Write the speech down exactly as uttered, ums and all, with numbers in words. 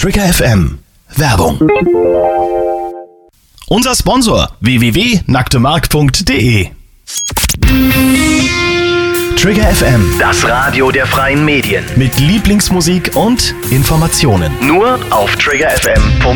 Trigger F M. Werbung. Unser Sponsor w w w punkt nacktemark punkt de. Trigger F M. Das Radio der freien Medien. Mit Lieblingsmusik und Informationen. Nur auf trigger f m punkt de.